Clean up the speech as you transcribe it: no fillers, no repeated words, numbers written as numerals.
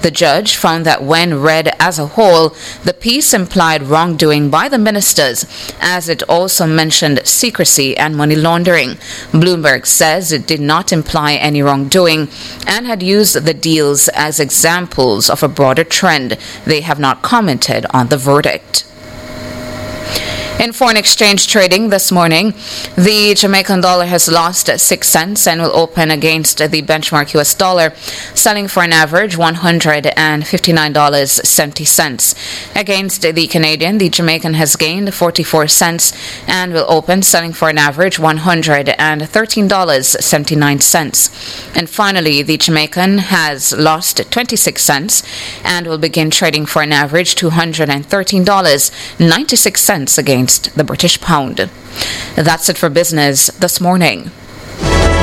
The judge found that when read as a whole, the piece implied wrongdoing by the ministers, as it also mentioned secrecy and money laundering. Bloomberg says it did not imply any wrongdoing and had used the deals as examples of a broader trend. They have not commented on the verdict. In foreign exchange trading this morning, the Jamaican dollar has lost 6 cents and will open against the benchmark US dollar, selling for an average $159.70. Against the Canadian, the Jamaican has gained 44 cents and will open selling for an average $113.79. And finally, the Jamaican has lost 26 cents and will begin trading for an average $213.96 against the British pound. That's it for business this morning.